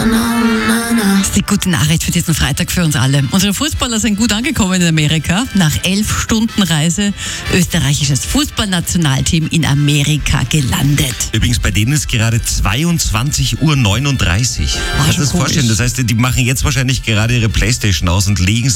Das ist die gute Nachricht für diesen Freitag für uns alle. Unsere Fußballer sind gut angekommen in Amerika. Nach 11 Stunden Reise österreichisches Fußballnationalteam in Amerika gelandet. Übrigens, bei denen ist gerade 22:39 Uhr. Kannst du dir das vorstellen? Das heißt, die machen jetzt wahrscheinlich gerade ihre Playstation aus und legen